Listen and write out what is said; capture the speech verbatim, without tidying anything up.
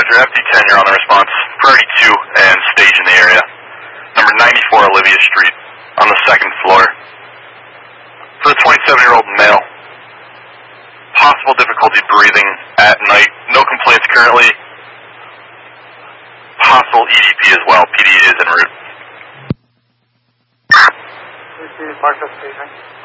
Roger. F D ten, you're on the response. Priority two and stage in the area. Number ninety-four Olivia Street on the second floor. For the twenty-seven-year-old male. Possible difficulty breathing at night. No complaints currently. Possible E D P as well. P D is en route. Marshall Station.